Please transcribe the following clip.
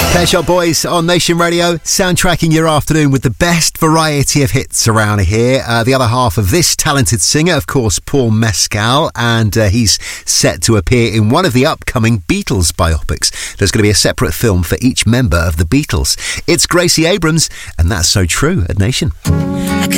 Pet Shop Boys on Nation Radio, soundtracking your afternoon with the best variety of hits around here. The other half of this talented singer, of course, Paul Mescal, and he's set to appear in one of the upcoming Beatles biopics. There's going to be a separate film for each member of the Beatles. It's Gracie Abrams, and That's So True at Nation. I could